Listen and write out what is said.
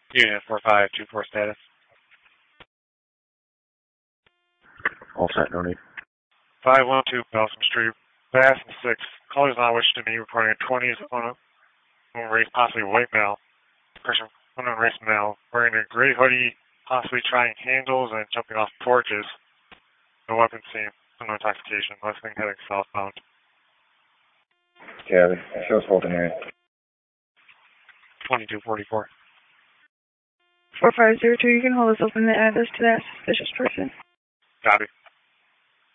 Unit 4524 status. All set, no need. 512 Belsom Street, Bass and 6. Callers not wish to me reporting a 20 is on a race, possibly white male. Person, unknown race male, wearing a gray hoodie, possibly trying handles and jumping off porches. No weapon seen, no intoxication, last thing heading southbound. Copy. Shows Fulton area. 2244. 4502, you can hold us open the address to that suspicious person. Copy.